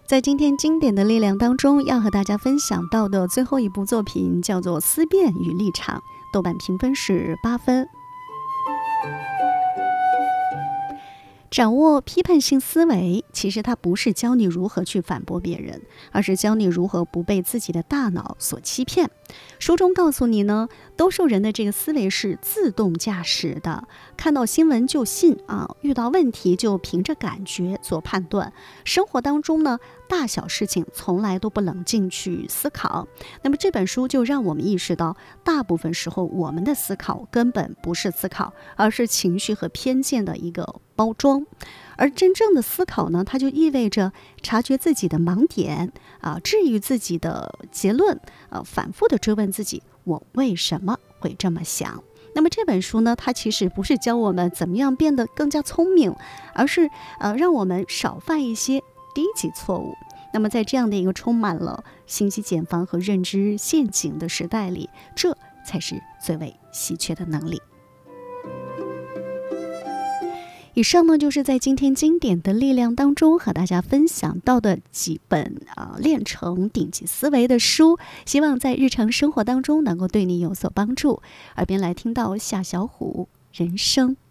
在今天经典的力量当中，要和大家分享到的最后一部作品叫做《思辨与立场》，豆瓣评分是8分。掌握批判性思维，其实它不是教你如何去反驳别人，而是教你如何不被自己的大脑所欺骗。书中告诉你呢，多数人的这个思维是自动驾驶的，看到新闻就信啊，遇到问题就凭着感觉做判断。生活当中呢，大小事情从来都不冷静去思考。那么这本书就让我们意识到，大部分时候我们的思考根本不是思考，而是情绪和偏见的一个包装。而真正的思考呢，它就意味着察觉自己的盲点治愈自己的结论反复的追问自己，我为什么会这么想。那么这本书呢，它其实不是教我们怎么样变得更加聪明，而是让我们少犯一些低级错误。那么在这样的一个充满了信息茧房和认知陷阱的时代里，这才是最为稀缺的能力。以上呢，就是在今天经典的力量当中和大家分享到的几本练成顶级思维的书，希望在日常生活当中能够对你有所帮助。耳边来听到夏小虎人生。